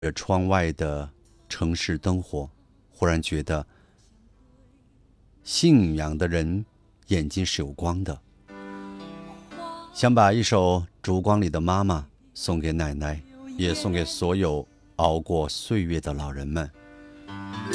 着窗外的城市灯火，忽然觉得信仰的人眼睛是有光的。想把一首《烛光里的妈妈》送给奶奶，也送给所有熬过岁月的老人们。